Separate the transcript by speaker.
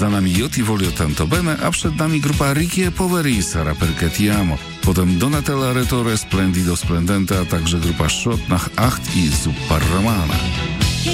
Speaker 1: Za nami Io ti voglio tanto bene, a przed nami grupa Ricky e Poveri, Sara perché ti amo. Potem Donatella Retore, Splendido Splendente, a także grupa Schott nach Acht i Super Romana.